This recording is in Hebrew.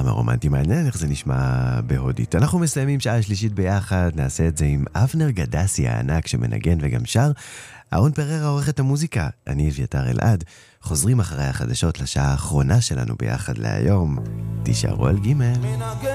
כמה רומנטי מעניין איך זה נשמע בהודית. אנחנו מסיימים שעה שלישית ביחד, נעשה את זה עם אבנר גדסי הענק שמנגן וגם שר. אהרון פררה עורך את המוזיקה, אני אביתר אלעד. חוזרים אחרי החדשות לשעה האחרונה שלנו ביחד להיום. תישארו על ג'.